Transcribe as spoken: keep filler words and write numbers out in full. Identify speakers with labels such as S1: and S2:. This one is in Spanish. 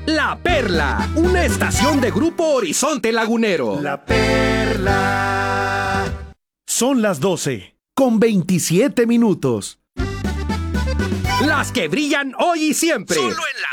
S1: La Perla, una estación de Grupo Horizonte Lagunero.
S2: La Perla. Son las doce, con veintisiete minutos.
S1: Las que brillan hoy y siempre.
S3: Solo en la